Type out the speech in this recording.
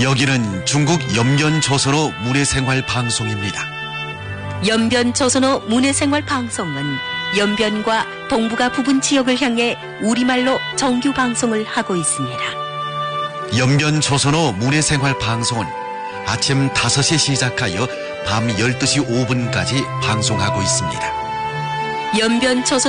여기는 중국 연변조선어 문해생활 방송입니다. 연변조선어 문해생활 방송은 연변과 동북아 부분 지역을 향해 우리말로 정규 방송을 하고 있습니다. 연변조선어 문해생활 방송은 아침 5시에 시작하여 밤 12시 5분까지 방송하고 있습니다. 연변조선